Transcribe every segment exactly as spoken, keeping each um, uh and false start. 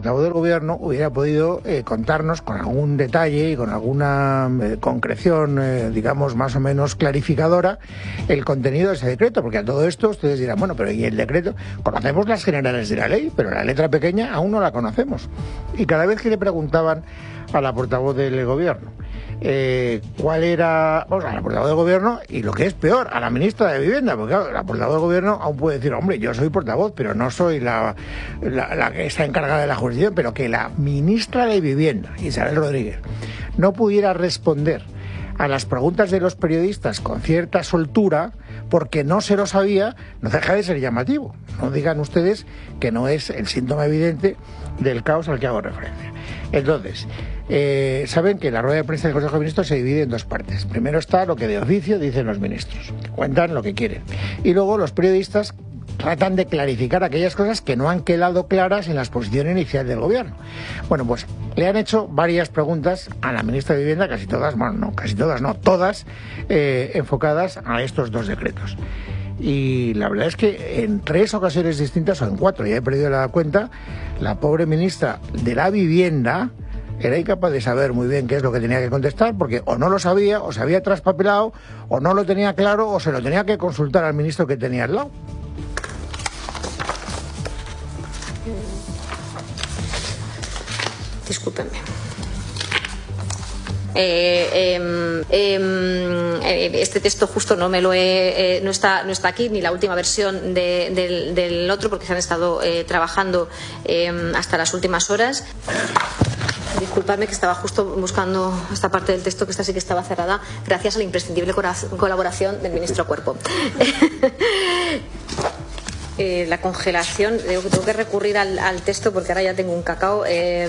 portavoz del Gobierno hubiera podido eh, contarnos con algún detalle y con alguna eh, concreción, eh, digamos, más o menos clarificadora, el contenido de ese decreto, porque a todo esto ustedes dirán, bueno, pero ¿y el decreto? Conocemos las generales de la ley, pero la letra pequeña aún no la conocemos. Y cada vez que le preguntaban a la portavoz del Gobierno eh, cuál era, vamos, a la portavoz del Gobierno, y lo que es peor, a la ministra de Vivienda, porque claro, la portavoz del Gobierno aún puede decir, hombre, yo soy portavoz, pero no soy la, la, la que está encargada de la jurisdicción, pero que la ministra de Vivienda, Isabel Rodríguez, no pudiera responder a las preguntas de los periodistas con cierta soltura porque no se lo sabía, no deja de ser llamativo. No digan ustedes que no es el síntoma evidente del caos al que hago referencia. Entonces, eh, saben que la rueda de prensa del Consejo de Ministros se divide en dos partes. Primero está lo que de oficio dicen los ministros, que cuentan lo que quieren. Y luego los periodistas tratan de clarificar aquellas cosas que no han quedado claras en la exposición inicial del Gobierno. Bueno, pues le han hecho varias preguntas a la ministra de Vivienda, casi todas, bueno, no, casi todas, no, todas eh, enfocadas a estos dos decretos. Y la verdad es que en tres ocasiones distintas, o en cuatro, ya he perdido la cuenta, la pobre ministra de la Vivienda era incapaz de saber muy bien qué es lo que tenía que contestar, porque o no lo sabía, o se había traspapelado, o no lo tenía claro, o se lo tenía que consultar al ministro que tenía al lado. Discúlpenme. Eh, eh, eh, este texto justo no me lo he, eh, no está no está aquí, ni la última versión de, del, del otro, porque se han estado eh, trabajando eh, hasta las últimas horas. Disculpadme que estaba justo buscando esta parte del texto, que esta sí que estaba cerrada, gracias a la imprescindible colaboración del ministro Cuerpo. Eh, la congelación, digo que tengo que recurrir al, al texto porque ahora ya tengo un cacao. Eh,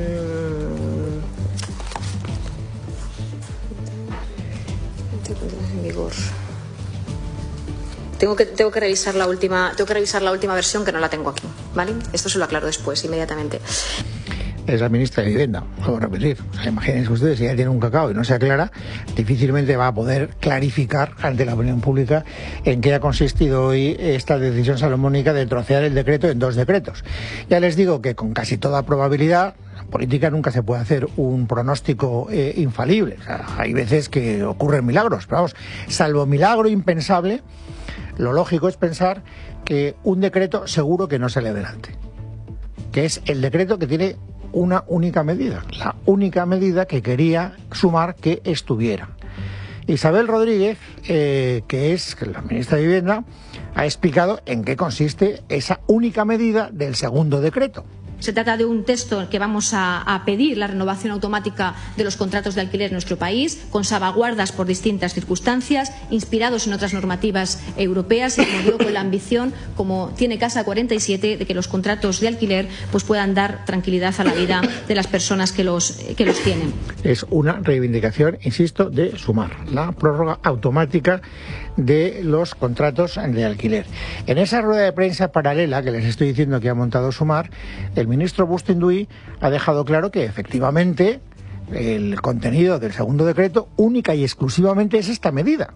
en vigor. Tengo que tengo que revisar la última tengo que revisar la última versión, que no la tengo aquí, ¿vale? Esto se lo aclaro después, inmediatamente. Es la ministra de Vivienda, vuelvo a repetir. O sea, imagínense ustedes, si ella tiene un cacao y no se aclara, difícilmente va a poder clarificar ante la opinión pública en qué ha consistido hoy esta decisión salomónica de trocear el decreto en dos decretos. Ya les digo que con casi toda probabilidad, en política nunca se puede hacer un pronóstico eh, infalible. O sea, hay veces que ocurren milagros, pero vamos, salvo milagro impensable, lo lógico es pensar que un decreto seguro que no sale adelante, que es el decreto que tiene una única medida, la única medida que quería Sumar que estuviera. Isabel Rodríguez, eh, que es la ministra de Vivienda, ha explicado en qué consiste esa única medida del segundo decreto. Se trata de un texto que vamos a, a pedir la renovación automática de los contratos de alquiler en nuestro país, con salvaguardas por distintas circunstancias, inspirados en otras normativas europeas y, como digo, con la ambición, como tiene Casa cuarenta y siete, de que los contratos de alquiler pues puedan dar tranquilidad a la vida de las personas que los, que los tienen. Es una reivindicación, insisto, de Sumar, la prórroga automática de los contratos de alquiler. En esa rueda de prensa paralela que les estoy diciendo que ha montado Sumar, el ministro Bustindui ha dejado claro que efectivamente el contenido del segundo decreto única y exclusivamente es esta medida.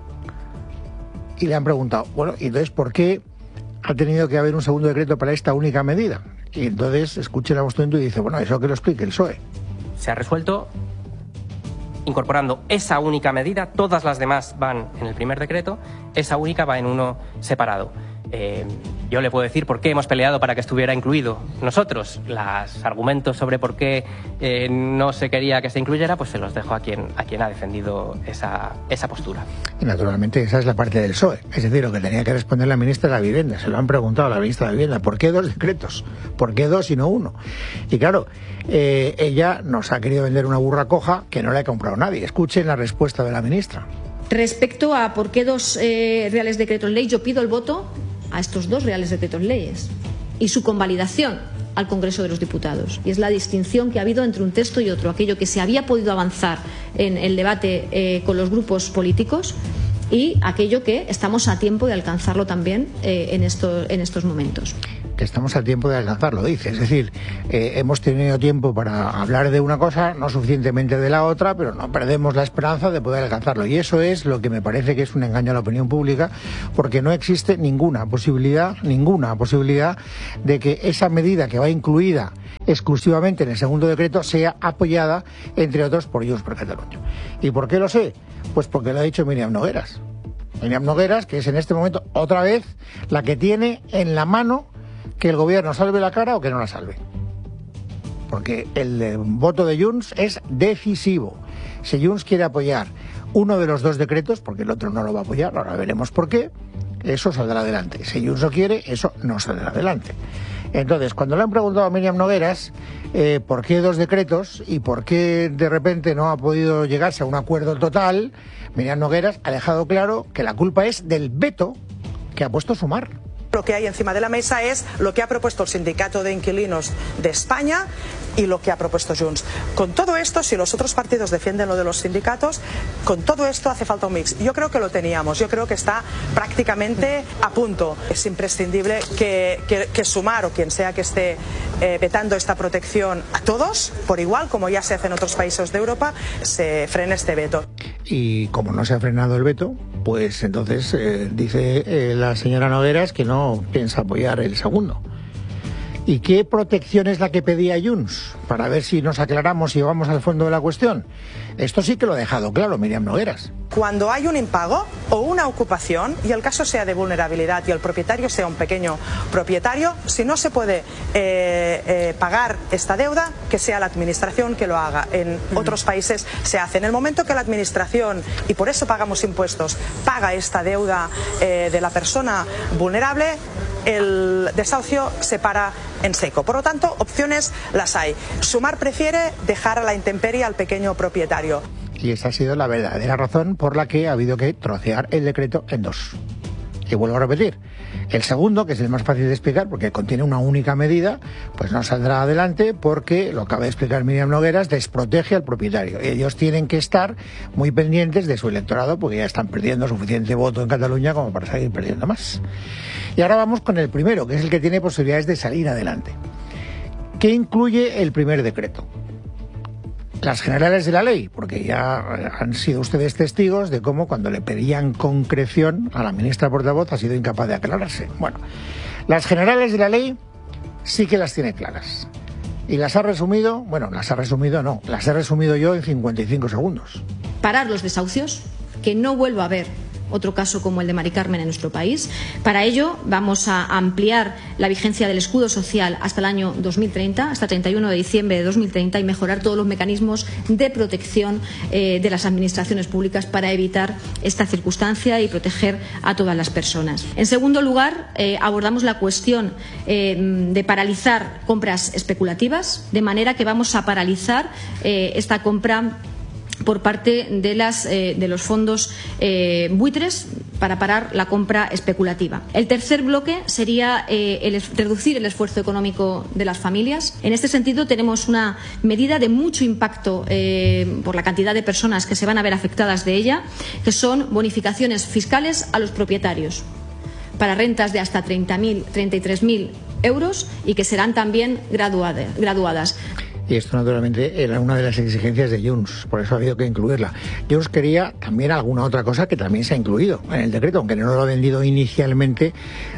Y le han preguntado, bueno, ¿y entonces por qué ha tenido que haber un segundo decreto para esta única medida? Y entonces escuchen a Bustindui y dice, bueno, eso que lo explique el P S O E. Se ha resuelto incorporando esa única medida, todas las demás van en el primer decreto, esa única va en uno separado. Eh, yo le puedo decir por qué hemos peleado para que estuviera incluido nosotros. Los argumentos sobre por qué eh, no se quería que se incluyera, pues se los dejo a quien, a quien ha defendido esa, esa postura. Y naturalmente esa es la parte del P S O E, es decir, lo que tenía que responder la ministra de la Vivienda. Se lo han preguntado a la ministra de la Vivienda, ¿por qué dos decretos? ¿Por qué dos y no uno? Y claro, eh, ella nos ha querido vender una burra coja que no la ha comprado nadie. Escuchen la respuesta de la ministra. Respecto a por qué dos eh, reales decretos ley, yo pido el voto a estos dos reales decretos leyes y su convalidación al Congreso de los Diputados. Y es la distinción que ha habido entre un texto y otro, aquello que se había podido avanzar en el debate eh, con los grupos políticos y aquello que estamos a tiempo de alcanzarlo también eh, en, esto, en estos momentos. que estamos a tiempo de alcanzarlo, dice. Es decir, eh, hemos tenido tiempo para hablar de una cosa, no suficientemente de la otra, pero no perdemos la esperanza de poder alcanzarlo. Y eso es lo que me parece que es un engaño a la opinión pública, porque no existe ninguna posibilidad, ninguna posibilidad de que esa medida que va incluida exclusivamente en el segundo decreto sea apoyada, entre otros, por Junts per Catalunya. ¿Y por qué lo sé? Pues porque lo ha dicho Míriam Nogueras. Míriam Nogueras, que es en este momento otra vez la que tiene en la mano que el gobierno salve la cara o que no la salve. Porque el eh, voto de Junts es decisivo. Si Junts quiere apoyar uno de los dos decretos, porque el otro no lo va a apoyar, ahora veremos por qué, eso saldrá adelante. Si Junts lo quiere, eso no saldrá adelante. Entonces, cuando le han preguntado a Míriam Nogueras eh, por qué dos decretos y por qué de repente no ha podido llegarse a un acuerdo total, Míriam Nogueras ha dejado claro que la culpa es del veto que ha puesto Sumar. Lo que hay encima de la mesa es lo que ha propuesto el Sindicato de Inquilinos de España y lo que ha propuesto Junts. Con todo esto, si los otros partidos defienden lo de los sindicatos, con todo esto hace falta un mix. Yo creo que lo teníamos, yo creo que está prácticamente a punto. Es imprescindible que, que, que Sumar o quien sea que esté eh, vetando esta protección a todos, por igual, como ya se hace en otros países de Europa, se frene este veto. Y como no se ha frenado el veto, pues entonces eh, dice eh, la señora Nogueras que no piensa apoyar el segundo. ¿Y qué protección es la que pedía Junts? Para ver si nos aclaramos y vamos al fondo de la cuestión. Esto sí que lo ha dejado claro Míriam Nogueras. Cuando hay un impago o una ocupación, y el caso sea de vulnerabilidad y el propietario sea un pequeño propietario, si no se puede eh, eh, pagar esta deuda, que sea la administración que lo haga. En otros países se hace. En el momento que la administración, y por eso pagamos impuestos, paga esta deuda eh, de la persona vulnerable, el desahucio se para en seco. Por lo tanto, opciones las hay. Sumar prefiere dejar a la intemperie al pequeño propietario. Y esa ha sido la verdadera razón por la que ha habido que trocear el decreto en dos. Y vuelvo a repetir, el segundo, que es el más fácil de explicar porque contiene una única medida, pues no saldrá adelante porque, lo acaba de explicar Míriam Nogueras, desprotege al propietario. Y ellos tienen que estar muy pendientes de su electorado porque ya están perdiendo suficiente voto en Cataluña como para seguir perdiendo más. Y ahora vamos con el primero, que es el que tiene posibilidades de salir adelante. ¿Qué incluye el primer decreto? Las generales de la ley, porque ya han sido ustedes testigos de cómo cuando le pedían concreción a la ministra portavoz ha sido incapaz de aclararse. Bueno, las generales de la ley sí que las tiene claras. Y las ha resumido, bueno, las ha resumido no, las he resumido yo en cincuenta y cinco segundos. Parar los desahucios, que no vuelva a haber otro caso como el de Mari Carmen en nuestro país. Para ello vamos a ampliar la vigencia del escudo social hasta el año dos mil treinta, hasta treinta y uno de diciembre de dos mil treinta, y mejorar todos los mecanismos de protección eh, de las administraciones públicas para evitar esta circunstancia y proteger a todas las personas. En segundo lugar, eh, abordamos la cuestión eh, de paralizar compras especulativas, de manera que vamos a paralizar eh, esta compra por parte de, las, eh, de los fondos eh, buitres para parar la compra especulativa. El tercer bloque sería eh, el, reducir el esfuerzo económico de las familias. En este sentido, tenemos una medida de mucho impacto eh, por la cantidad de personas que se van a ver afectadas de ella, que son bonificaciones fiscales a los propietarios para rentas de hasta treinta mil, treinta y tres mil euros y que serán también graduadas. graduadas. Y esto, naturalmente, era una de las exigencias de Junts, por eso ha habido que incluirla. Junts quería también alguna otra cosa que también se ha incluido en el decreto, aunque no lo ha vendido inicialmente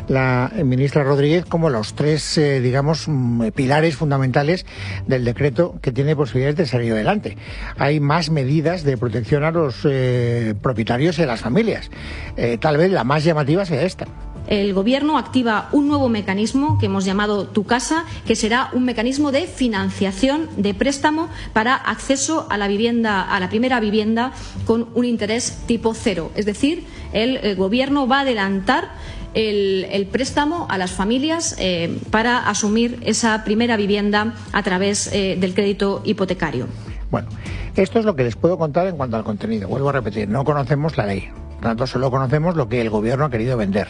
la ministra Rodríguez como los tres, eh, digamos, pilares fundamentales del decreto que tiene posibilidades de salir adelante. Hay más medidas de protección a los eh, propietarios y a las familias. Eh, tal vez la más llamativa sea esta. El Gobierno activa un nuevo mecanismo que hemos llamado Tu Casa, que será un mecanismo de financiación, de préstamo para acceso a la vivienda, a la primera vivienda con un interés tipo cero. Es decir, el, el Gobierno va a adelantar el, el préstamo a las familias eh, para asumir esa primera vivienda a través eh, del crédito hipotecario. Bueno, esto es lo que les puedo contar en cuanto al contenido. Vuelvo a repetir, no conocemos la ley. Por tanto, solo conocemos lo que el Gobierno ha querido vender.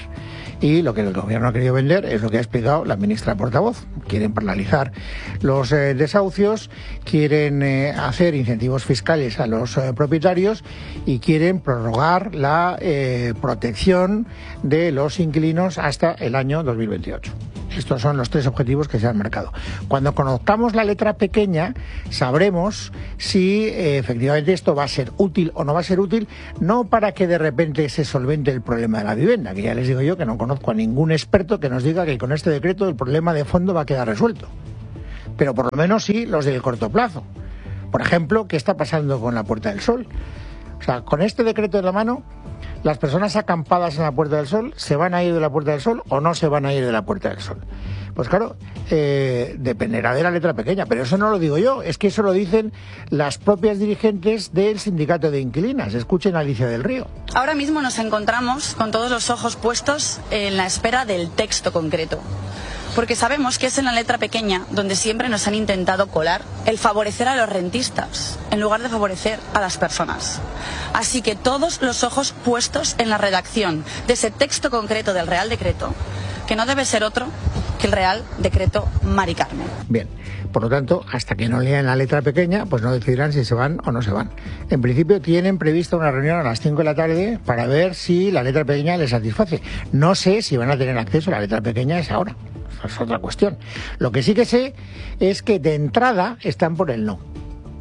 Y lo que el Gobierno ha querido vender es lo que ha explicado la ministra portavoz. Quieren paralizar los eh, desahucios, quieren eh, hacer incentivos fiscales a los eh, propietarios y quieren prorrogar la eh, protección de los inquilinos hasta el año dos mil veintiocho. Estos son los tres objetivos que se han marcado. Cuando conozcamos la letra pequeña, sabremos si eh, efectivamente esto va a ser útil o no va a ser útil, no para que de repente se solvente el problema de la vivienda, que ya les digo yo que no conozco a ningún experto que nos diga que con este decreto el problema de fondo va a quedar resuelto. Pero por lo menos sí los del corto plazo. Por ejemplo, ¿qué está pasando con la Puerta del Sol? O sea, con este decreto en la mano, las personas acampadas en la Puerta del Sol, ¿se van a ir de la Puerta del Sol o no se van a ir de la Puerta del Sol? Pues claro, eh, dependerá de la letra pequeña, pero eso no lo digo yo, es que eso lo dicen las propias dirigentes del sindicato de inquilinas. Escuchen a Alicia del Río. Ahora mismo nos encontramos con todos los ojos puestos en la espera del texto concreto, porque sabemos que es en la letra pequeña donde siempre nos han intentado colar el favorecer a los rentistas en lugar de favorecer a las personas. Así que todos los ojos puestos en la redacción de ese texto concreto del Real Decreto, que no debe ser otro que el Real Decreto Mari Carmen. Bien, por lo tanto, hasta que no lean la letra pequeña, pues no decidirán si se van o no se van. En principio tienen prevista una reunión a las cinco de la tarde para ver si la letra pequeña les satisface. No sé si van a tener acceso a la letra pequeña a esa hora. Esa es otra cuestión. Lo que sí que sé es que de entrada están por el no.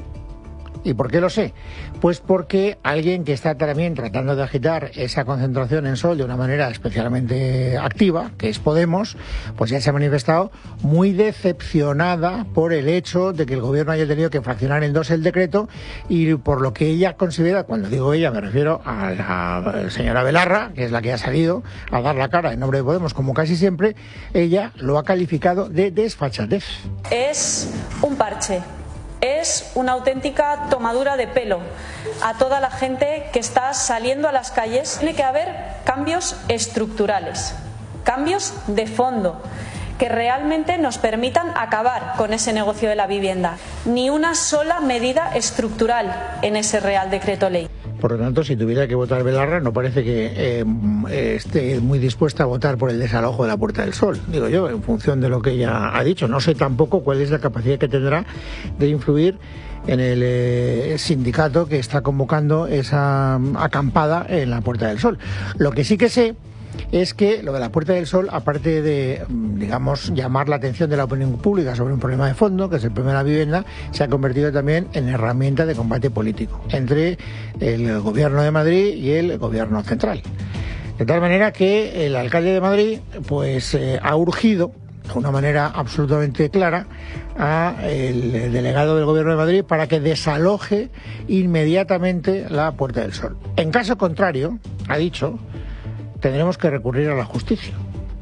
¿Y por qué lo sé? Pues porque alguien que está también tratando de agitar esa concentración en Sol de una manera especialmente activa, que es Podemos, pues ya se ha manifestado muy decepcionada por el hecho de que el gobierno haya tenido que fraccionar en dos el decreto y por lo que ella considera, cuando digo ella me refiero a la señora Belarra, que es la que ha salido a dar la cara en nombre de Podemos, como casi siempre, ella lo ha calificado de desfachatez. Es un parche. Es una auténtica tomadura de pelo a toda la gente que está saliendo a las calles. Tiene que haber cambios estructurales, cambios de fondo, que realmente nos permitan acabar con ese negocio de la vivienda. Ni una sola medida estructural en ese Real Decreto Ley. Por lo tanto, si tuviera que votar Belarra, no parece que eh, esté muy dispuesta a votar por el desalojo de la Puerta del Sol, digo yo, en función de lo que ella ha dicho. No sé tampoco cuál es la capacidad que tendrá de influir en el eh, sindicato que está convocando esa acampada en la Puerta del Sol. Lo que sí que sé es que lo de la Puerta del Sol, aparte de, digamos, llamar la atención de la opinión pública sobre un problema de fondo, que es el problema de la vivienda, se ha convertido también en herramienta de combate político entre el Gobierno de Madrid y el Gobierno central. De tal manera que el alcalde de Madrid pues eh, ha urgido de una manera absolutamente clara a el delegado del Gobierno de Madrid para que desaloje inmediatamente la Puerta del Sol. En caso contrario, ha dicho, tendremos que recurrir a la justicia.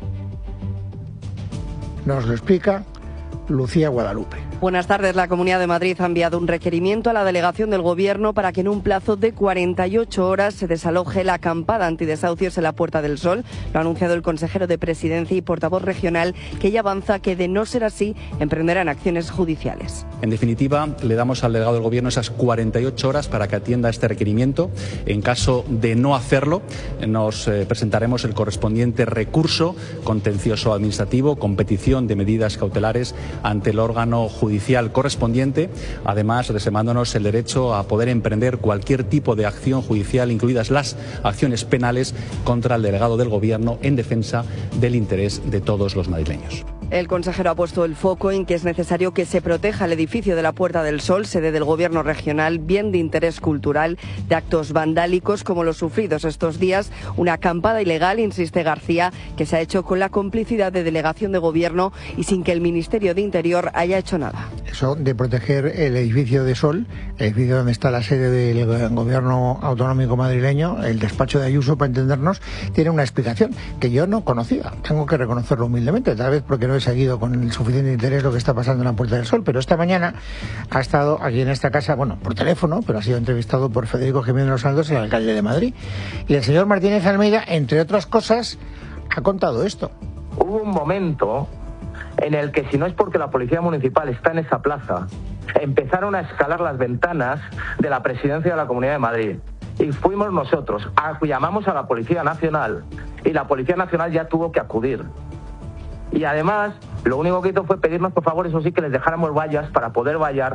Nos lo explica Lucía Guadalupe. Buenas tardes. La Comunidad de Madrid ha enviado un requerimiento a la delegación del Gobierno para que en un plazo de cuarenta y ocho horas se desaloje la acampada antidesahucios en la Puerta del Sol. Lo ha anunciado el consejero de Presidencia y portavoz regional, que ya avanza que, de no ser así, emprenderán acciones judiciales. En definitiva, le damos al delegado del Gobierno esas cuarenta y ocho horas para que atienda este requerimiento. En caso de no hacerlo, nos eh, presentaremos el correspondiente recurso contencioso administrativo con petición de medidas cautelares ante el órgano judicial judicial correspondiente, además reservándonos el derecho a poder emprender cualquier tipo de acción judicial, incluidas las acciones penales contra el delegado del Gobierno en defensa del interés de todos los madrileños. El consejero ha puesto el foco en que es necesario que se proteja el edificio de la Puerta del Sol, sede del Gobierno regional, bien de interés cultural, de actos vandálicos como los sufridos estos días. Una acampada ilegal, insiste García, que se ha hecho con la complicidad de delegación de Gobierno y sin que el Ministerio de Interior haya hecho nada. Eso de proteger el edificio de Sol, el edificio donde está la sede del Gobierno autonómico madrileño, el despacho de Ayuso, para entendernos, tiene una explicación que yo no conocía. Tengo que reconocerlo humildemente, tal vez porque no he seguido con el suficiente interés lo que está pasando en la Puerta del Sol, pero esta mañana ha estado aquí en esta casa, bueno, por teléfono, pero ha sido entrevistado por Federico Jiménez Los Santos, el alcalde de Madrid. Y el señor Martínez Almeida, entre otras cosas, ha contado esto. Hubo un momento en el que, si no es porque la Policía Municipal está en esa plaza, empezaron a escalar las ventanas de la Presidencia de la Comunidad de Madrid. Y fuimos nosotros, a, llamamos a la Policía Nacional, y la Policía Nacional ya tuvo que acudir. Y además, lo único que hizo fue pedirnos, por favor, eso sí, que les dejáramos vallas para poder vallar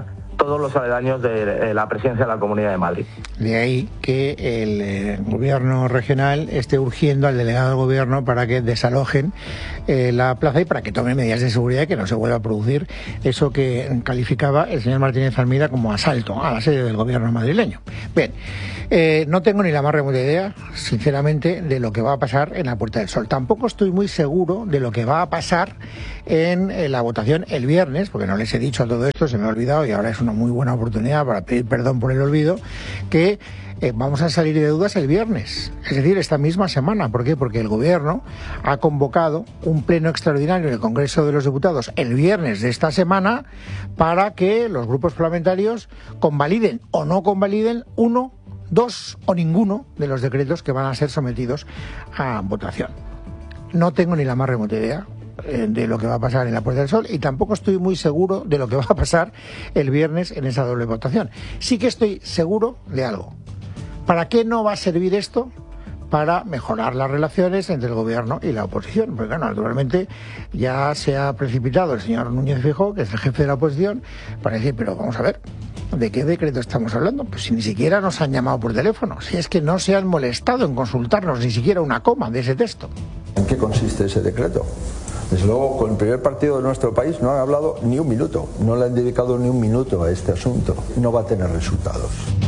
todos los aledaños de eh, la presidencia de la Comunidad de Madrid. De ahí que el eh, gobierno regional esté urgiendo al delegado del gobierno para que desalojen eh, la plaza y para que tomen medidas de seguridad y que no se vuelva a producir eso que calificaba el señor Martínez Almeida como asalto a la sede del gobierno madrileño. Bien, eh, no tengo ni la más remota idea, sinceramente, de lo que va a pasar en la Puerta del Sol. Tampoco estoy muy seguro de lo que va a pasar en, en la votación el viernes, porque no les he dicho todo esto, se me ha olvidado y ahora es una muy buena oportunidad para pedir perdón por el olvido, que eh, vamos a salir de dudas el viernes, es decir, esta misma semana. ¿Por qué? Porque el gobierno ha convocado un pleno extraordinario en el Congreso de los Diputados el viernes de esta semana para que los grupos parlamentarios convaliden o no convaliden uno, dos o ninguno de los decretos que van a ser sometidos a votación. No tengo ni la más remota idea de lo que va a pasar en la Puerta del Sol y tampoco estoy muy seguro de lo que va a pasar el viernes en esa doble votación. Sí que estoy seguro de algo. ¿Para qué no va a servir esto? Para mejorar las relaciones entre el gobierno y la oposición. Porque bueno, naturalmente ya se ha precipitado el señor Núñez Feijóo, que es el jefe de la oposición, para decir, pero vamos a ver, ¿de qué decreto estamos hablando? Pues si ni siquiera nos han llamado por teléfono, si es que no se han molestado en consultarnos ni siquiera una coma de ese texto. ¿En qué consiste ese decreto? Desde luego, con el primer partido de nuestro país no han hablado ni un minuto, no le han dedicado ni un minuto a este asunto. No va a tener resultados.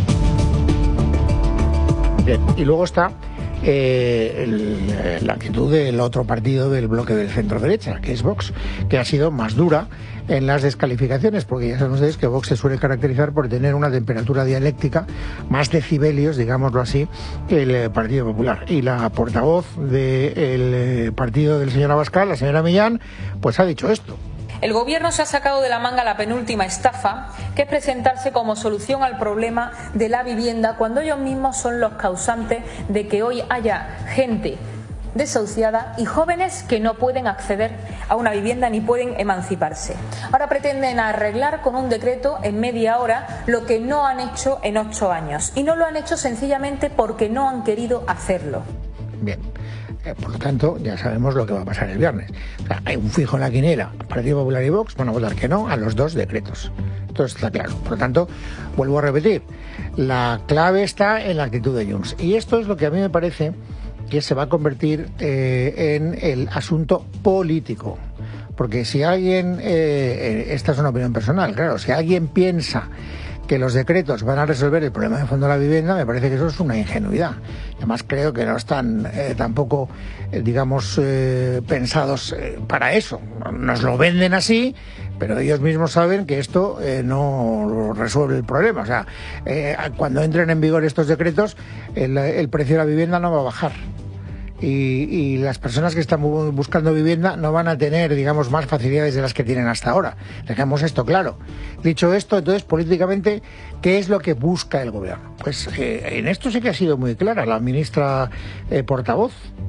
Bien, y luego está eh, el, la actitud del otro partido del bloque del centro-derecha, que es Vox, que ha sido más dura en las descalificaciones, porque ya saben ustedes que Vox se suele caracterizar por tener una temperatura dialéctica, más decibelios, digámoslo así, que el eh, Partido Popular. Y la portavoz del eh, partido del señor Abascal, la señora Millán, pues ha dicho esto. El Gobierno se ha sacado de la manga la penúltima estafa, que es presentarse como solución al problema de la vivienda cuando ellos mismos son los causantes de que hoy haya gente desahuciada y jóvenes que no pueden acceder a una vivienda ni pueden emanciparse. Ahora pretenden arreglar con un decreto en media hora lo que no han hecho en ocho años. Y no lo han hecho sencillamente porque no han querido hacerlo. Bien. Por lo tanto, ya sabemos lo que va a pasar el viernes. O sea, hay un fijo en la quiniela. Partido Popular y Vox van a votar que no a los dos decretos. Entonces está claro. Por lo tanto, vuelvo a repetir, la clave está en la actitud de Junts. Y esto es lo que a mí me parece que se va a convertir eh, en el asunto político. Porque si alguien, eh, esta es una opinión personal, claro, si alguien piensa que los decretos van a resolver el problema de fondo de la vivienda, me parece que eso es una ingenuidad. Además creo que no están eh, tampoco, eh, digamos, eh, pensados eh, para eso. Nos lo venden así, pero ellos mismos saben que esto eh, no resuelve el problema. O sea, eh, cuando entren en vigor estos decretos, el, el precio de la vivienda no va a bajar. Y, y las personas que están buscando vivienda no van a tener, digamos, más facilidades de las que tienen hasta ahora. Dejemos esto claro. Dicho esto, entonces, políticamente, ¿qué es lo que busca el gobierno? Pues eh, en esto sí que ha sido muy clara la ministra eh, portavoz.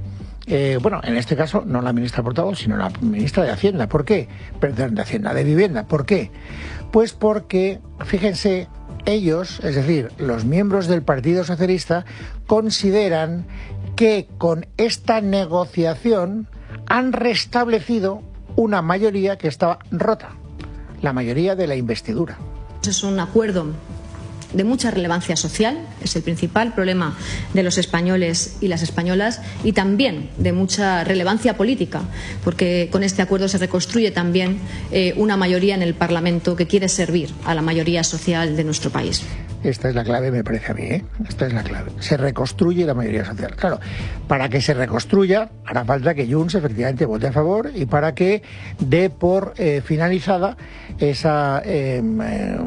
Eh, bueno, en este caso, no la ministra portavoz, sino la ministra de Hacienda. ¿Por qué? Perdón, de Hacienda, de Vivienda. ¿Por qué? Pues porque, fíjense, ellos, es decir, los miembros del Partido Socialista, consideran que con esta negociación han restablecido una mayoría que estaba rota, la mayoría de la investidura. Es un acuerdo de mucha relevancia social, es el principal problema de los españoles y las españolas, y también de mucha relevancia política, porque con este acuerdo se reconstruye también eh, una mayoría en el Parlamento que quiere servir a la mayoría social de nuestro país. Esta es la clave, me parece a mí, ¿eh? Esta es la clave. Se reconstruye la mayoría social. Claro, para que se reconstruya hará falta que Junts efectivamente vote a favor y para que dé por eh, finalizada esa, eh, eh,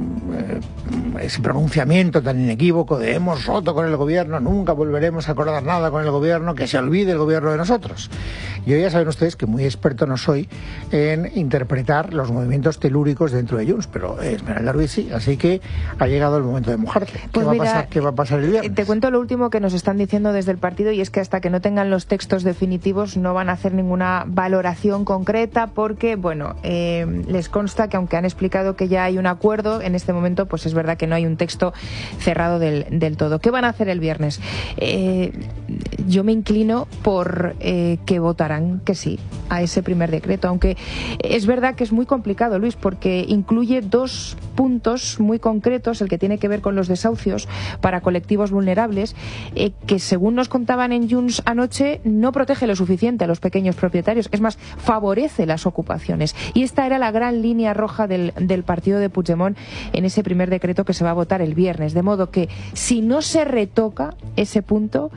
ese pronunciamiento tan inequívoco de hemos roto con el gobierno, nunca volveremos a acordar nada con el gobierno, que se olvide el gobierno de nosotros. Yo ya saben ustedes que muy experto no soy en interpretar los movimientos telúricos dentro de Junts, pero eh, Esmeralda Ruiz sí, así que ha llegado el momento de mojarte. ¿Qué, pues va, mira, a pasar, ¿Qué va a pasar el viernes? Te cuento lo último que nos están diciendo desde el partido, y es que hasta que no tengan los textos definitivos no van a hacer ninguna valoración concreta porque, bueno, eh, les consta que aunque han explicado que ya hay un acuerdo, en este momento pues es verdad que no hay un texto cerrado del, del todo. ¿Qué van a hacer el viernes? Eh, yo me inclino por eh, que votarán que sí a ese primer decreto, aunque es verdad que es muy complicado, Luis, porque incluye dos puntos muy concretos, el que tiene que ver con los desahucios para colectivos vulnerables, eh, que según nos contaban en Junts anoche, no protege lo suficiente a los pequeños propietarios, es más, favorece las ocupaciones. Y esta era la gran línea roja del, del partido de Puigdemont en ese primer decreto que se va a votar el viernes, de modo que si no se retoca ese punto,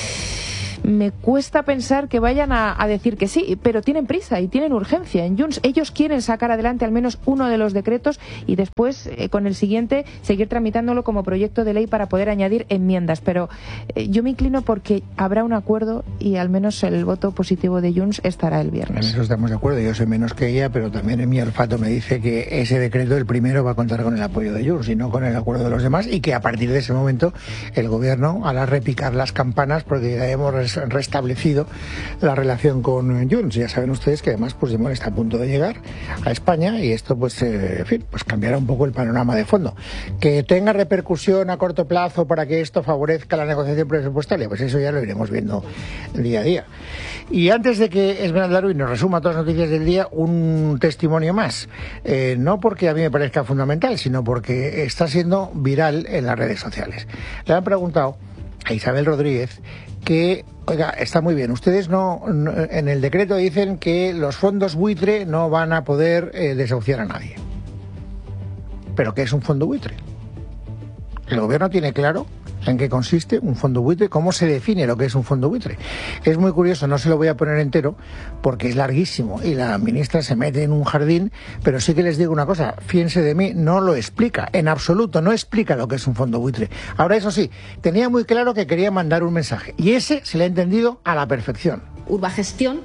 me cuesta pensar que vayan a, a decir que sí, pero tienen prisa y tienen urgencia. En Junts ellos quieren sacar adelante al menos uno de los decretos y después eh, con el siguiente seguir tramitándolo como proyecto de ley para poder añadir enmiendas, pero eh, yo me inclino porque habrá un acuerdo y al menos el voto positivo de Junts estará el viernes. En eso estamos de acuerdo, yo soy menos que ella, pero también en mi olfato me dice que ese decreto, el primero, va a contar con el apoyo de Junts y no con el acuerdo de los demás, y que a partir de ese momento el gobierno hará repicar las campanas porque ya hemos restablecido la relación con Junts. Ya saben ustedes que además Puigdemont está a punto de llegar a España y esto pues, eh, en fin, pues cambiará un poco el panorama de fondo. Que tenga repercusión a corto plazo para que esto favorezca la negociación presupuestaria, pues eso ya lo iremos viendo día a día. Y antes de que Esmeralda Ruiz nos resuma todas las noticias del día, un testimonio más. Eh, no porque a mí me parezca fundamental, sino porque está siendo viral en las redes sociales. Le han preguntado a Isabel Rodríguez que, oiga, está muy bien, ustedes no, no en el decreto dicen que los fondos buitre no van a poder eh, desahuciar a nadie. ¿Pero qué es un fondo buitre? El gobierno tiene claro en qué consiste un fondo buitre, cómo se define lo que es un fondo buitre. Es muy curioso, no se lo voy a poner entero porque es larguísimo y la ministra se mete en un jardín, pero sí que les digo una cosa, fíjense de mí, no lo explica, en absoluto, no explica lo que es un fondo buitre. Ahora, eso sí, tenía muy claro que quería mandar un mensaje y ese se le ha entendido a la perfección. Urbagestión,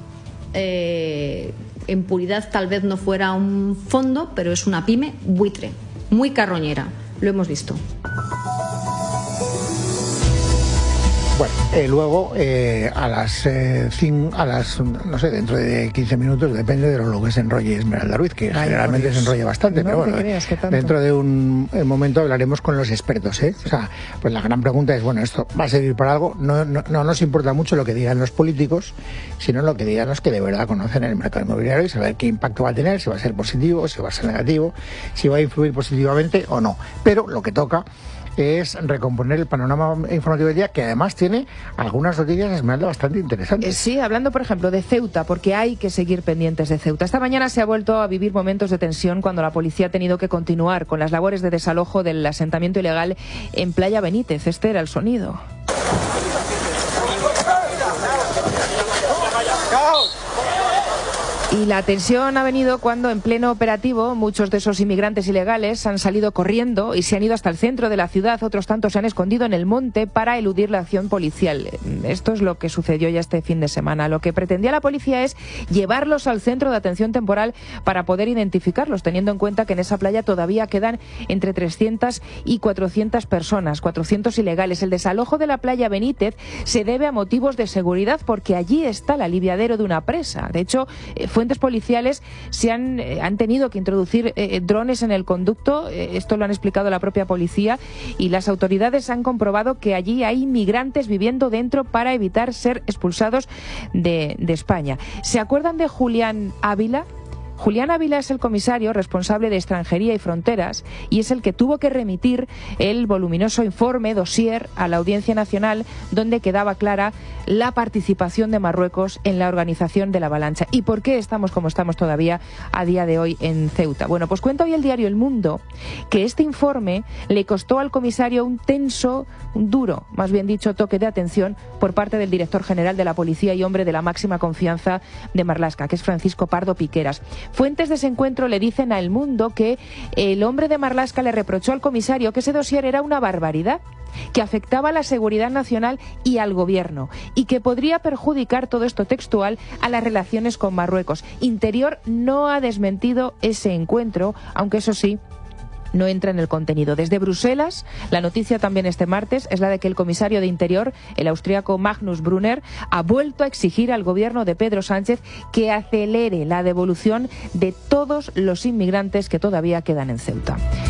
eh, en puridad tal vez no fuera un fondo, pero es una pyme buitre, muy carroñera, lo hemos visto. Bueno, eh, luego eh, a las eh, cinco, a las no sé, dentro de quince minutos, depende de lo que se enrolle Esmeralda Ruiz, que Ay, generalmente se enrolla bastante, no pero bueno, creas, dentro de un momento hablaremos con los expertos, ¿eh? O sea, pues la gran pregunta es, bueno, ¿esto va a servir para algo? No, no, no nos importa mucho lo que digan los políticos, sino lo que digan los que de verdad conocen el mercado inmobiliario y saber qué impacto va a tener, si va a ser positivo, si va a ser negativo, si va a influir positivamente o no. Pero lo que toca es recomponer el panorama informativo del día, que además tiene algunas noticias, Esmeralda, bastante interesantes. Sí, hablando por ejemplo de Ceuta, porque hay que seguir pendientes de Ceuta. Esta mañana se ha vuelto a vivir momentos de tensión cuando la policía ha tenido que continuar con las labores de desalojo del asentamiento ilegal en Playa Benítez. Este era el sonido. Y la tensión ha venido cuando en pleno operativo muchos de esos inmigrantes ilegales han salido corriendo y se han ido hasta el centro de la ciudad, otros tantos se han escondido en el monte para eludir la acción policial. Esto es lo que sucedió ya este fin de semana. Lo que pretendía la policía es llevarlos al centro de atención temporal para poder identificarlos, teniendo en cuenta que en esa playa todavía quedan entre trescientas y cuatrocientas personas, cuatrocientos ilegales. El desalojo de la playa Benítez se debe a motivos de seguridad porque allí está el aliviadero de una presa. De hecho, fue fuentes policiales se han, eh, han tenido que introducir eh, drones en el conducto, eh, esto lo han explicado la propia policía, y las autoridades han comprobado que allí hay migrantes viviendo dentro para evitar ser expulsados de, de España. ¿Se acuerdan de Julián Ávila? Julián Ávila es el comisario responsable de Extranjería y Fronteras y es el que tuvo que remitir el voluminoso informe dossier a la Audiencia Nacional donde quedaba clara la participación de Marruecos en la organización de la avalancha. ¿Y por qué estamos como estamos todavía a día de hoy en Ceuta? Bueno, pues cuenta hoy el diario El Mundo que este informe le costó al comisario un tenso, un duro, más bien dicho, toque de atención por parte del director general de la policía y hombre de la máxima confianza de Marlaska, que es Francisco Pardo Piqueras. Fuentes de ese encuentro le dicen a El Mundo que el hombre de Marlaska le reprochó al comisario que ese dossier era una barbaridad, que afectaba a la seguridad nacional y al gobierno y que podría perjudicar, todo esto textual, a las relaciones con Marruecos. Interior no ha desmentido ese encuentro, aunque eso sí, no entra en el contenido. Desde Bruselas, la noticia también este martes es la de que el comisario de Interior, el austríaco Magnus Brunner, ha vuelto a exigir al gobierno de Pedro Sánchez que acelere la devolución de todos los inmigrantes que todavía quedan en Ceuta.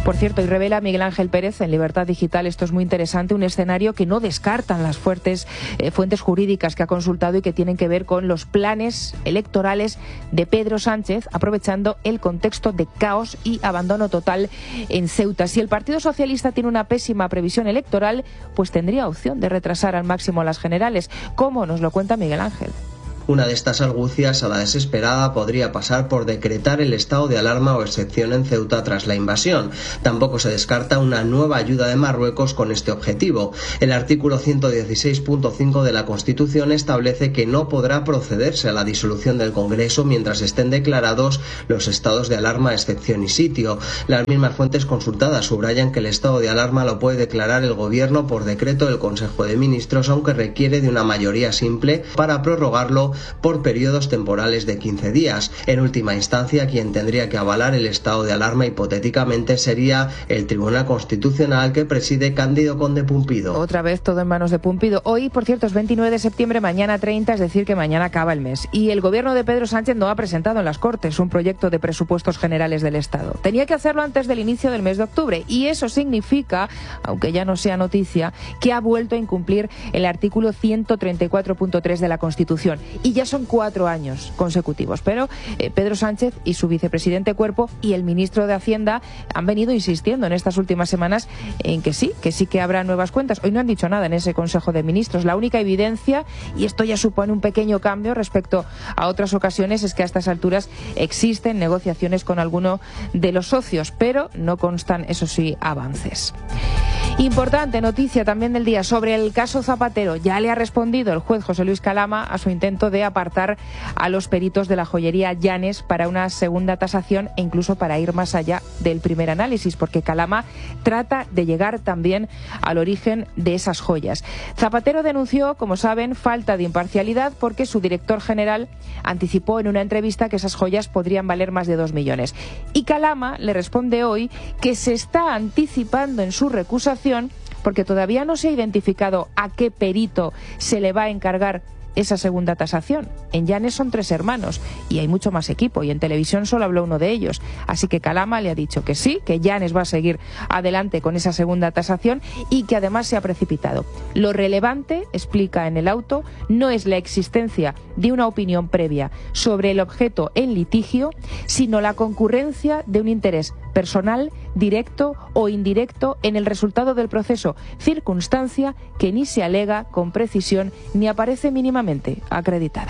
Por cierto, y revela Miguel Ángel Pérez en Libertad Digital, esto es muy interesante, un escenario que no descartan las fuertes eh, fuentes jurídicas que ha consultado y que tienen que ver con los planes electorales de Pedro Sánchez, aprovechando el contexto de caos y abandono total en Ceuta. Si el Partido Socialista tiene una pésima previsión electoral, pues tendría opción de retrasar al máximo las generales, como nos lo cuenta Miguel Ángel. Una de estas argucias a la desesperada podría pasar por decretar el estado de alarma o excepción en Ceuta tras la invasión. Tampoco se descarta una nueva ayuda de Marruecos con este objetivo. El artículo ciento dieciséis punto cinco de la Constitución establece que no podrá procederse a la disolución del Congreso mientras estén declarados los estados de alarma, excepción y sitio. Las mismas fuentes consultadas subrayan que el estado de alarma lo puede declarar el Gobierno por decreto del Consejo de Ministros, aunque requiere de una mayoría simple para prorrogarlo por periodos temporales de quince días. En última instancia, quien tendría que avalar el estado de alarma hipotéticamente sería el Tribunal Constitucional que preside Cándido Conde Pumpido. Otra vez todo en manos de Pumpido. Hoy, por cierto, es veintinueve de septiembre, mañana treinta, es decir, que mañana acaba el mes. Y el gobierno de Pedro Sánchez no ha presentado en las Cortes un proyecto de presupuestos generales del Estado. Tenía que hacerlo antes del inicio del mes de octubre. Y eso significa, aunque ya no sea noticia, que ha vuelto a incumplir el artículo ciento treinta y cuatro punto tres de la Constitución. Y ya son cuatro años consecutivos. Pero eh, Pedro Sánchez y su vicepresidente Cuerpo y el ministro de Hacienda han venido insistiendo en estas últimas semanas en que sí, que sí que habrá nuevas cuentas. Hoy no han dicho nada en ese Consejo de Ministros. La única evidencia, y esto ya supone un pequeño cambio respecto a otras ocasiones, es que a estas alturas existen negociaciones con alguno de los socios, pero no constan, eso sí, avances. Importante noticia también del día sobre el caso Zapatero. Ya le ha respondido el juez José Luis Calama a su intento de apartar a los peritos de la joyería Llanes para una segunda tasación e incluso para ir más allá del primer análisis, porque Calama trata de llegar también al origen de esas joyas. Zapatero denunció, como saben, falta de imparcialidad porque su director general anticipó en una entrevista que esas joyas podrían valer más de dos millones. Y Calama le responde hoy que se está anticipando en su recusación porque todavía no se ha identificado a qué perito se le va a encargar esa segunda tasación. En Llanes son tres hermanos y hay mucho más equipo, y en televisión solo habló uno de ellos. Así que Calama le ha dicho que sí, que Llanes va a seguir adelante con esa segunda tasación y que además se ha precipitado. Lo relevante, explica en el auto, no es la existencia de una opinión previa sobre el objeto en litigio, sino la concurrencia de un interés personal, directo o indirecto en el resultado del proceso, circunstancia que ni se alega con precisión ni aparece mínimamente acreditada.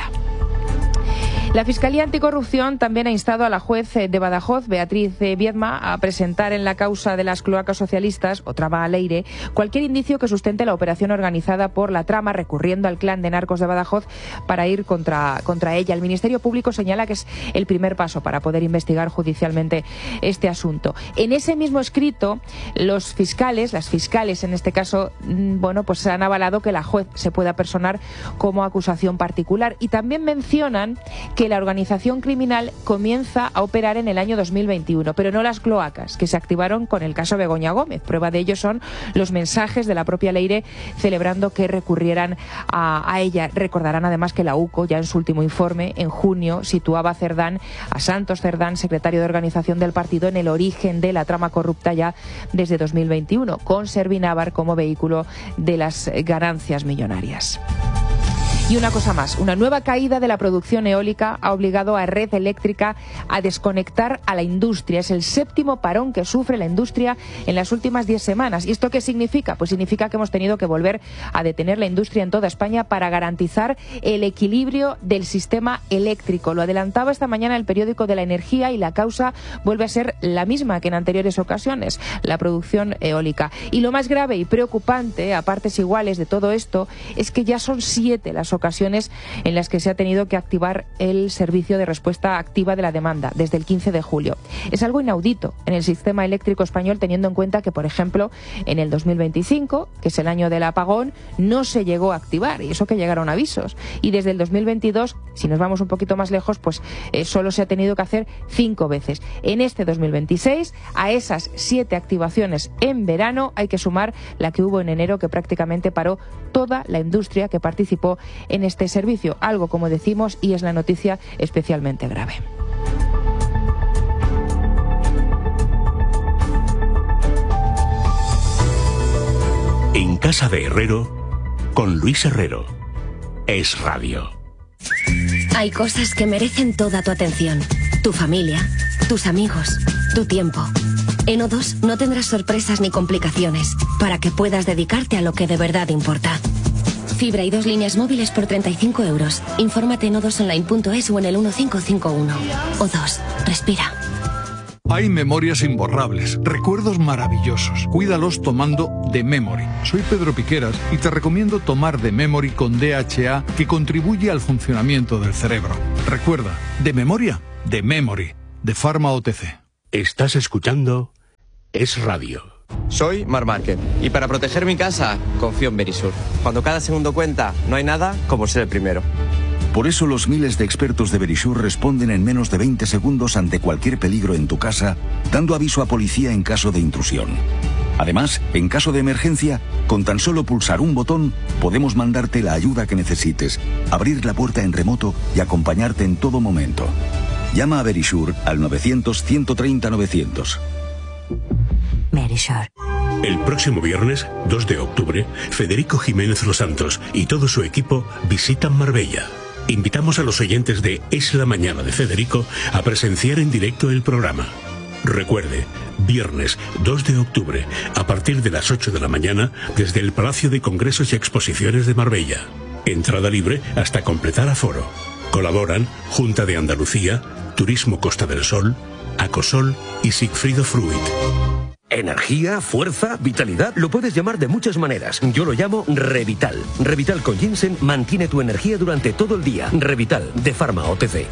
La Fiscalía Anticorrupción también ha instado a la juez de Badajoz, Beatriz Viedma, a presentar en la causa de las cloacas socialistas, o trama al aire, cualquier indicio que sustente la operación organizada por la trama, recurriendo al clan de narcos de Badajoz para ir contra, contra ella. El Ministerio Público señala que es el primer paso para poder investigar judicialmente este asunto. En ese mismo escrito, los fiscales, las fiscales en este caso, bueno, pues han avalado que la juez se pueda personar como acusación particular, y también mencionan que la organización criminal comienza a operar en el año dos mil veintiuno, pero no las cloacas, que se activaron con el caso Begoña Gómez. Prueba de ello son los mensajes de la propia Leire celebrando que recurrieran a, a ella. Recordarán además que la UCO, ya en su último informe, en junio, situaba a Cerdán, a Santos Cerdán, secretario de organización del partido, en el origen de la trama corrupta ya desde dos mil veintiuno, con Servinávar como vehículo de las ganancias millonarias. Y una cosa más, una nueva caída de la producción eólica ha obligado a Red Eléctrica a desconectar a la industria. Es el séptimo parón que sufre la industria en las últimas diez semanas. ¿Y esto qué significa? Pues significa que hemos tenido que volver a detener la industria en toda España para garantizar el equilibrio del sistema eléctrico. Lo adelantaba esta mañana el periódico de La Energía, y la causa vuelve a ser la misma que en anteriores ocasiones, la producción eólica. Y lo más grave y preocupante, a partes iguales de todo esto, es que ya son siete las ocasiones en las que se ha tenido que activar el servicio de respuesta activa de la demanda desde el quince de julio. Es algo inaudito en el sistema eléctrico español, teniendo en cuenta que, por ejemplo, en el dos mil veinticinco, que es el año del apagón, no se llegó a activar, y eso que llegaron avisos. Y desde el dos mil veintidós, si nos vamos un poquito más lejos, pues eh, solo se ha tenido que hacer cinco veces. En este dos mil veintiséis, a esas siete activaciones en verano hay que sumar la que hubo en enero, que prácticamente paró toda la industria que participó en este servicio, algo, como decimos, y es la noticia, especialmente grave. En casa de Herrero, con Luis Herrero. Es Radio. Hay cosas que merecen toda tu atención. Tu familia, tus amigos, tu tiempo. En O dos no tendrás sorpresas ni complicaciones para que puedas dedicarte a lo que de verdad importa. Fibra y dos líneas móviles por treinta y cinco euros. Infórmate en o dos online punto es o en el uno cinco cinco uno. O dos, respira. Hay memorias imborrables, recuerdos maravillosos. Cuídalos tomando The Memory. Soy Pedro Piqueras y te recomiendo tomar The Memory con D H A, que contribuye al funcionamiento del cerebro. Recuerda, de memoria, The Memory, de Pharma O T C. Estás escuchando Es Radio. Soy Mar Márquez y para proteger mi casa confío en Verisur. Cuando cada segundo cuenta, no hay nada como ser el primero. Por eso los miles de expertos de Verisur responden en menos de veinte segundos ante cualquier peligro en tu casa, dando aviso a policía en caso de intrusión. Además, en caso de emergencia, con tan solo pulsar un botón, podemos mandarte la ayuda que necesites, abrir la puerta en remoto y acompañarte en todo momento. Llama a Verisur al novecientos, ciento treinta, novecientos. Verisur. El próximo viernes, dos de octubre, Federico Jiménez Los Santos y todo su equipo visitan Marbella. Invitamos a los oyentes de Es la Mañana de Federico a presenciar en directo el programa. Recuerde, viernes dos de octubre, a partir de las ocho de la mañana, desde el Palacio de Congresos y Exposiciones de Marbella. Entrada libre hasta completar aforo. Colaboran Junta de Andalucía, Turismo Costa del Sol, Acosol y Sigfrido Fruit. Energía, fuerza, vitalidad, lo puedes llamar de muchas maneras. Yo lo llamo Revital. Revital con ginseng mantiene tu energía durante todo el día. Revital, de Pharma O T C.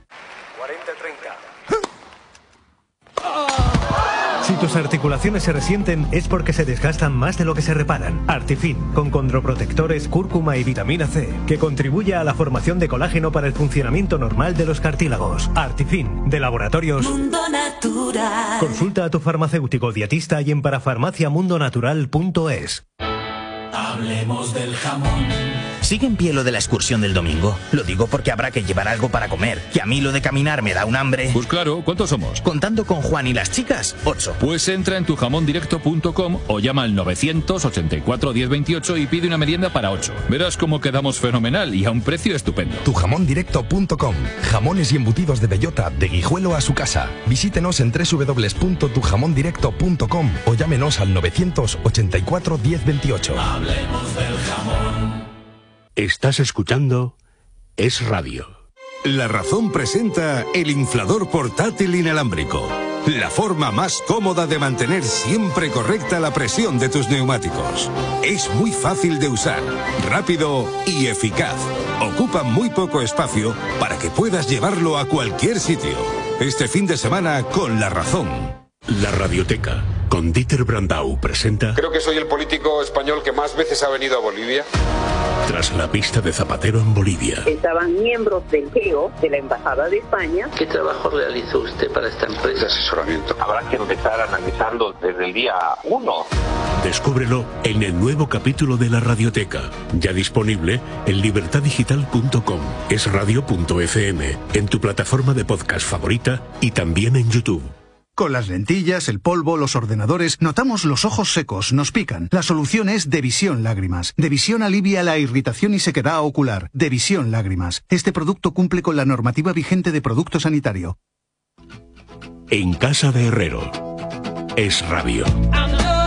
Si tus articulaciones se resienten es porque se desgastan más de lo que se reparan. Artifin, con condroprotectores, cúrcuma y vitamina C, que contribuye a la formación de colágeno para el funcionamiento normal de los cartílagos. Artifin, de Laboratorios Mundo Natural. Consulta a tu farmacéutico dietista y en parafarmaciamundonatural punto es. Hablemos del jamón. ¿Sigue en pie lo de la excursión del domingo? Lo digo porque habrá que llevar algo para comer, que a mí lo de caminar me da un hambre. Pues claro, ¿cuántos somos? Contando con Juan y las chicas, ocho. Pues entra en tu jamón directo punto com o llama al novecientos ochenta y cuatro diez veintiocho y pide una merienda para ocho. Verás cómo quedamos fenomenal y a un precio estupendo. tu jamón directo punto com. Jamones y embutidos de bellota, de Guijuelo a su casa. Visítenos en doble u doble u doble u punto tu jamón directo punto com o llámenos al novecientos ochenta y cuatro diez veintiocho. Hablemos del jamón. Estás escuchando Es Radio. La Razón presenta el inflador portátil inalámbrico. La forma más cómoda de mantener siempre correcta la presión de tus neumáticos. Es muy fácil de usar, rápido y eficaz. Ocupa muy poco espacio para que puedas llevarlo a cualquier sitio. Este fin de semana con La Razón. La Radioteca, con Dieter Brandau, presenta... Creo que soy el político español que más veces ha venido a Bolivia. Tras la pista de Zapatero en Bolivia. Estaban miembros del G E O, de la Embajada de España. ¿Qué trabajo realizó usted para esta empresa? De asesoramiento. Habrá que empezar analizando desde el día uno. Descúbrelo en el nuevo capítulo de La Radioteca, ya disponible en libertad digital punto com, es radio punto f m, en tu plataforma de podcast favorita y también en YouTube. Con las lentillas, el polvo, los ordenadores, notamos los ojos secos, nos pican. La solución es Devisión Lágrimas. Devisión alivia la irritación y sequedad ocular. Devisión Lágrimas. Este producto cumple con la normativa vigente de producto sanitario. En casa de Herrero. Es Radio.